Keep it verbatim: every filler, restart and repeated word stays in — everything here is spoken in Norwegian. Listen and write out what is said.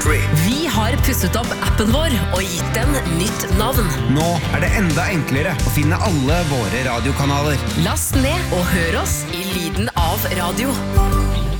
Free. Vi har pusset opp appen vår og gitt den nytt navn. Nå er det enda enklere å finne alle våre radiokanaler. Last ned og hør oss i lyden av radio.